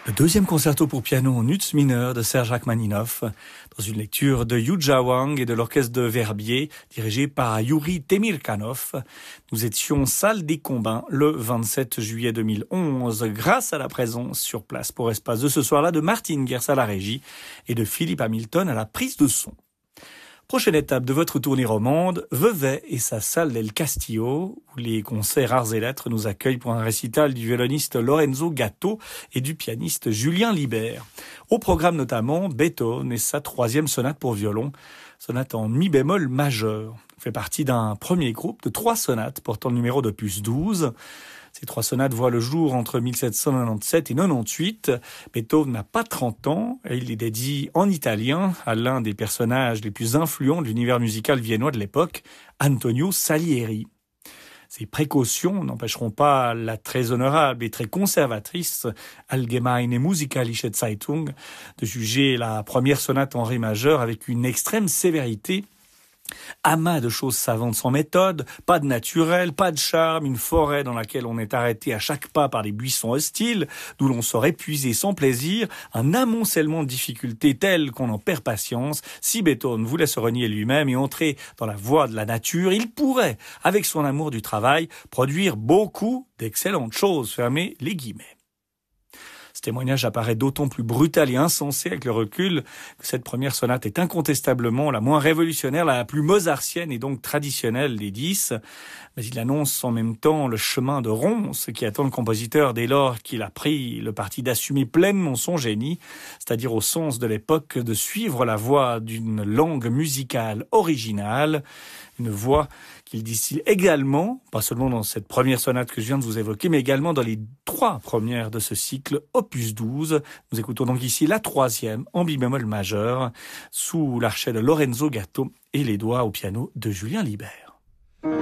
Le deuxième concerto pour piano en Nutz mineur de Serge Rachmaninoff, dans une lecture de Yuja Wang et de l'orchestre de Verbier, dirigé par Yuri Temirkanov. Nous étions salle des Combins le 27 juillet 2011, grâce à la présence sur place pour Espace de ce soir-là de Martine Gers à la régie et de Philippe Hamilton à la prise de son. Prochaine étape de votre tournée romande, Vevey et sa salle del Castillo, où les concerts Arts et Lettres nous accueillent pour un récital du violoniste Lorenzo Gatto et du pianiste Julien Libert. Au programme notamment Beethoven et sa troisième sonate pour violon, sonate en mi bémol majeur. Elle fait partie d'un premier groupe de 3 sonates portant le numéro d'opus 12. Ces 3 sonates voient le jour entre 1797 et 98. Beethoven n'a pas 30 ans et il les dédie en italien à l'un des personnages les plus influents de l'univers musical viennois de l'époque, Antonio Salieri. Ces précautions n'empêcheront pas la très honorable et très conservatrice Allgemeine Musikalische Zeitung de juger la première sonate en ré majeur avec une extrême sévérité. Amas de choses savantes sans méthode, pas de naturel, pas de charme, une forêt dans laquelle on est arrêté à chaque pas par des buissons hostiles, d'où l'on sort épuisé sans plaisir, un amoncellement de difficultés telles qu'on en perd patience. Si Beethoven voulait se renier lui-même et entrer dans la voie de la nature, il pourrait, avec son amour du travail, produire beaucoup d'excellentes choses, fermez les guillemets. Ce témoignage apparaît d'autant plus brutal et insensé avec le recul que cette première sonate est incontestablement la moins révolutionnaire, la plus mozartienne et donc traditionnelle des 10. Mais il annonce en même temps le chemin de ronce qui attend le compositeur dès lors qu'il a pris le parti d'assumer pleinement son génie, c'est-à-dire au sens de l'époque de suivre la voie d'une langue musicale originale, une voix qu'il distille également, pas seulement dans cette première sonate que je viens de vous évoquer, mais également dans les 3 premières de ce cycle, opus 12. Nous écoutons donc ici la 3e en mi bémol majeur, sous l'archet de Lorenzo Gatto et les doigts au piano de Julien Libert.